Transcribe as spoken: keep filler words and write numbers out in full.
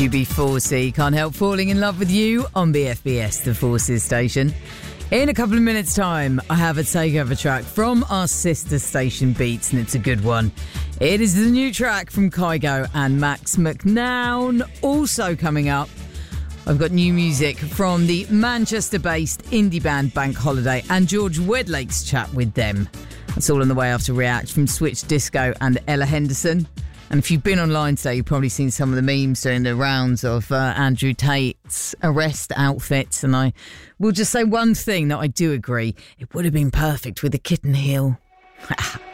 U B forty, Can't Help Falling in Love with You on B F B S, the Forces station. In a couple of minutes' time, I have a takeover track from our sister station Beats, and it's a good one. It is the new track from Kygo and Max McNown. Also coming up, I've got new music from the Manchester-based indie band Bank Holiday and George Wedlake's chat with them. That's all on the way after React from Switch Disco and Ella Henderson. And if you've been online today, you've probably seen some of the memes doing the rounds of uh, Andrew Tate's arrest outfits. And I will just say one thing that I do agree. It would have been perfect with a kitten heel.